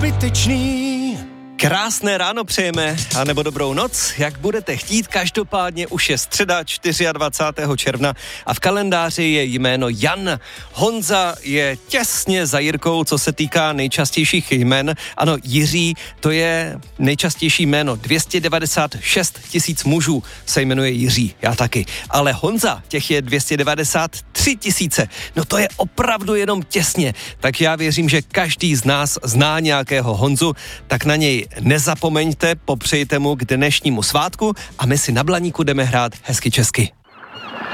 zbytečný. Krásné ráno přejeme, anebo dobrou noc, jak budete chtít. Každopádně už je středa 24. června a v kalendáři je jméno Jan. Honza je těsně za Jirkou, co se týká nejčastějších jmen. Ano, Jiří, to je nejčastější jméno. 296 000 mužů se jmenuje Jiří, já taky. Ale Honza, těch je 293 000. No to je opravdu jenom těsně. Tak já věřím, že každý z nás zná nějakého Honzu, tak na něj nezapomeňte, popřejte mu k dnešnímu svátku a my si na Blaníku jdeme hrát hezky česky.